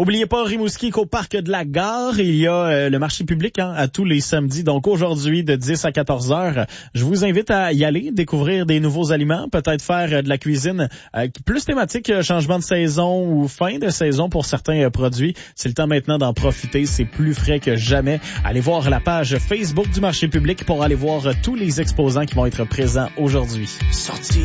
Oubliez pas Rimouski qu'au parc de la Gare, il y a le marché public à tous les samedis. Donc aujourd'hui de 10 à 14 heures, je vous invite à y aller, découvrir des nouveaux aliments, peut-être faire de la cuisine plus thématique, changement de saison ou fin de saison pour certains produits. C'est le temps maintenant d'en profiter, c'est plus frais que jamais. Allez voir la page Facebook du marché public pour aller voir tous les exposants qui vont être présents aujourd'hui.